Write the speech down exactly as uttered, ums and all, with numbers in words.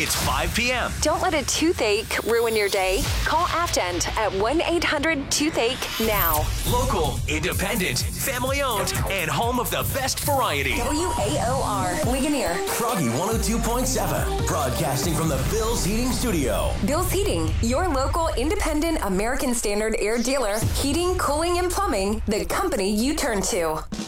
It's five p.m. Don't let a toothache ruin your day. Call Aftend at one eight hundred toothache now. Local, independent, family-owned, and home of the best variety. W A O R, Ligonier. Froggy one oh two point seven, broadcasting from the Bill's Heating Studio. Bill's Heating, your local independent American Standard air dealer. Heating, cooling, and plumbing, the company you turn to.